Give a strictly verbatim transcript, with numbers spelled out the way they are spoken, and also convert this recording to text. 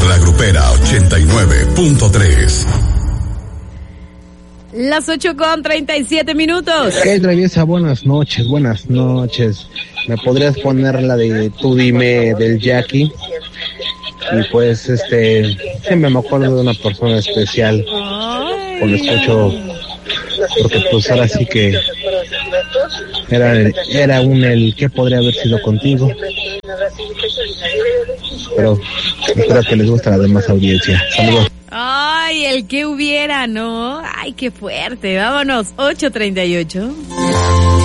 La Grupera ochenta y nueve punto tres. Las ocho con treinta y siete minutos. Hey, Traviesa, buenas noches, buenas noches. ¿Me podrías poner la de Tú Dime del Jackie? Y pues, este, siempre me acuerdo de una persona especial cuando escucho, porque pues ahora sí que era, era un el que podría haber sido contigo. Pero espero que les guste a la demás audiencia. Saludos. Ay, el que hubiera, ¿no? Ay, qué fuerte. Vámonos, ocho treinta y ocho.